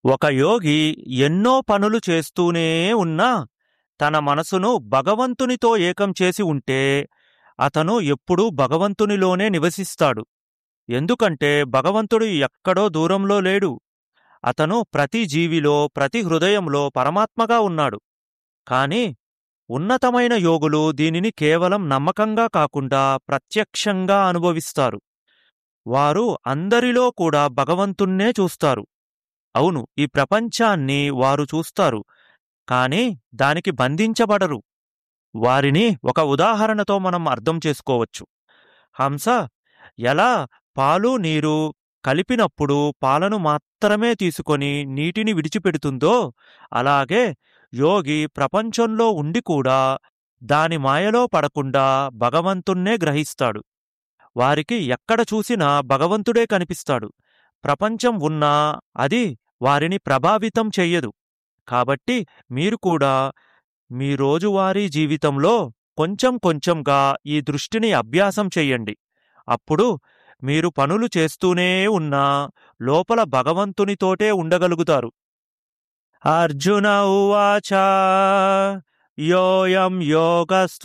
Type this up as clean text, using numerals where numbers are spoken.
ఒక యోగి ఎన్నో పనులు చేస్తూనే ఉన్నా తన మనసును భగవంతునితో ఏకం చేసి ఉంటే అతను ఎప్పుడూ భగవంతునిలోనే నివసిస్తాడు. ఎందుకంటే భగవంతుడు ఎక్కడో దూరంలో లేడు. అతను ప్రతి జీవిలో, ప్రతి హృదయంలో పరమాత్మగా ఉన్నాడు. కాని ఉన్నతమైన యోగులు దీనిని కేవలం నమ్మకంగా కాకుండా ప్రత్యక్షంగా అనుభవిస్తారు. వారు అందరిలో కూడా భగవంతుణ్ణే చూస్తారు. అవును, ఈ ప్రపంచాన్ని వారు చూస్తారు, కాని దానికి బంధించబడరు. వారిని ఒక ఉదాహరణతో మనం అర్థం చేసుకోవచ్చు. హంస ఎలా పాలు నీరు కలిపినప్పుడు పాలను మాత్రమే తీసుకొని నీటిని విడిచిపెడుతుందో, అలాగే యోగి ప్రపంచంలో ఉండి కూడా దాని మాయలో పడకుండా భగవంతుణ్ణే గ్రహిస్తాడు. వారికి ఎక్కడ చూసినా భగవంతుడే కనిపిస్తాడు. ప్రపంచం ఉన్నా అది వారిని ప్రభావితం చెయ్యదు. కాబట్టి మీరు కూడా మీ రోజువారీ జీవితంలో కొంచెం కొంచెంగా ఈ దృష్టిని అభ్యాసం చెయ్యండి. అప్పుడు మీరు పనులు చేస్తూనే ఉన్నా లోపల భగవంతునితోటే ఉండగలుగుతారు. అర్జున ఉవాచ యోయం యోగ